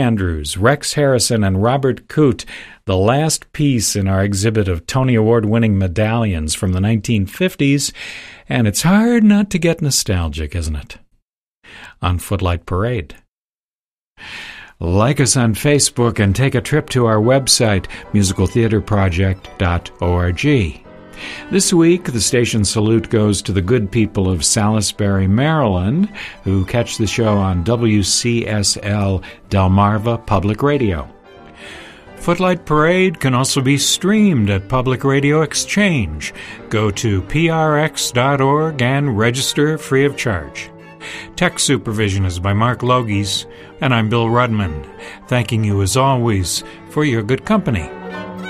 Andrews, Rex Harrison, and Robert Coote, the last piece in our exhibit of Tony Award-winning medallions from the 1950s, and it's hard not to get nostalgic, isn't it? On Footlight Parade. Like us on Facebook and take a trip to our website, musicaltheaterproject.org. This week, the station's salute goes to the good people of Salisbury, Maryland, who catch the show on WCSL Delmarva Public Radio. Footlight Parade can also be streamed at Public Radio Exchange. Go to prx.org and register free of charge. Tech supervision is by Mark Logies, and I'm Bill Rudman, thanking you as always for your good company.